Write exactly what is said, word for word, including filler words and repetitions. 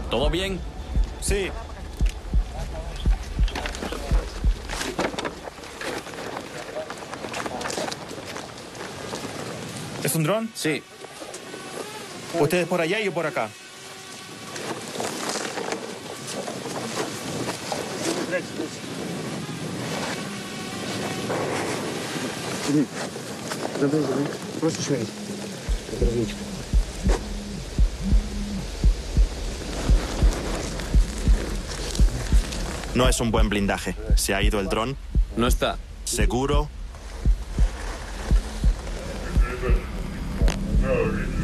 ¿Todo bien? Sí. ¿Es un dron? Sí. ¿Ustedes por allá y yo por acá? No es un buen blindaje. Se ha ido el dron. No está. Seguro. No,